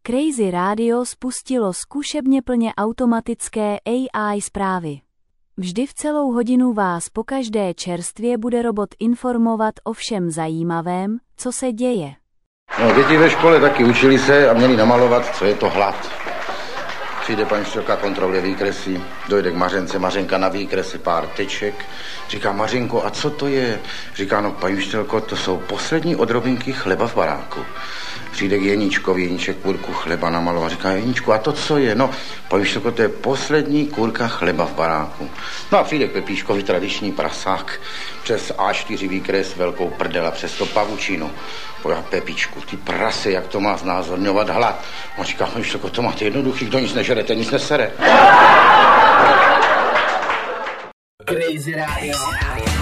Crazy Radio spustilo zkušebně plně automatické AI zprávy. Vždy v celou hodinu vás pokaždé čerstvě bude robot informovat o všem zajímavém, co se děje. No, děti ve škole taky učili se a měli namalovat, co je to hlad. Přijde paní učitelka, kontroluje výkresy, dojde k Mařence, Mařenka na výkresy pár teček. Říká: Mařenko, a co to je? Říká: no, paní učitelko, to jsou poslední odrobinky chleba v baráku. Přijde k Jeníčkovi, Jeníček kurku chleba namaloval. Říká: Jeníčku, a to co je? No, paní učitelko, to je poslední kurka chleba v baráku. No a přijde k Pepíškovi tradiční prasák, přes A4 výkres velkou prdel a přes to pavučinu. Pojď, Pepíčku, ty prase, jak to má znázorňovat hlad? On říká: paní učitelko, to máte jednoduchý, kdo nic nežerete, nic nesere. Crazy Radio.